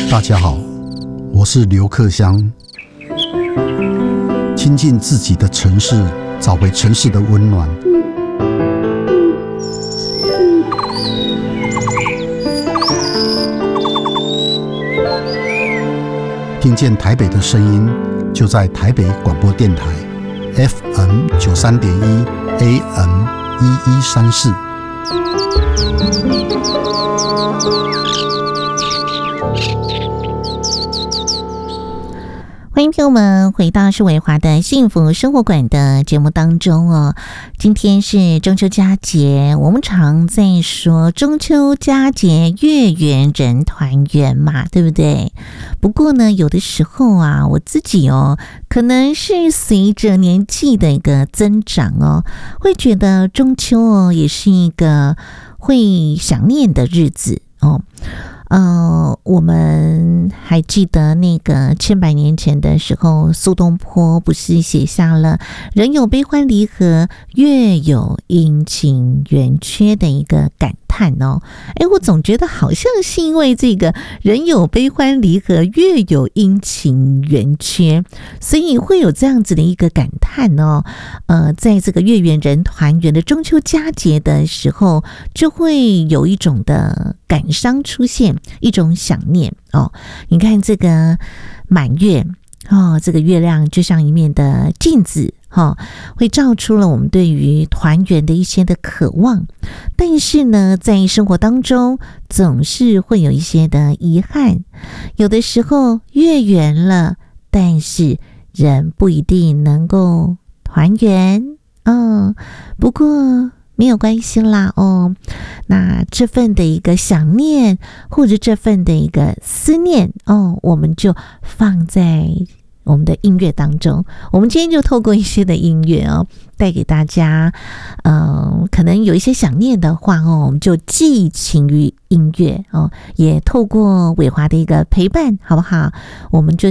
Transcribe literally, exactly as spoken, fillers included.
大家好，我是刘克襄。亲近自己的城市，找回城市的温暖。听见台北的声音，就在台北广播电台 F M 九三点一 A M 一一三四。 欢迎朋友们回到是伟华的幸福生活馆的节目当中哦。今天是中秋佳节，我们常在说中秋佳节月圆人团圆嘛，对不对？不过呢，有的时候啊，我自己哦，可能是随着年纪的一个增长哦，会觉得中秋哦也是一个会想念的日子哦。呃，我们还记得那个千百年前的时候，苏东坡不是写下了“人有悲欢离合，月有阴晴圆缺”的一个感叹哦。哎，我总觉得好像是因为这个“人有悲欢离合，月有阴晴圆缺”，所以会有这样子的一个感叹哦。呃，在这个月圆人团圆的中秋佳节的时候，就会有一种的感伤出现。一种想念哦，你看这个满月哦，这个月亮就像一面的镜子哦，会照出了我们对于团圆的一些的渴望。但是呢，在生活当中总是会有一些的遗憾，有的时候月圆了，但是人不一定能够团圆哦。不过没有关系啦哦，那这份的一个想念或者这份的一个思念哦，我们就放在我们的音乐当中。我们今天就透过一些的音乐哦，带给大家，嗯、呃，可能有一些想念的话哦，我们就寄情于音乐哦，也透过伟华的一个陪伴，好不好？我们就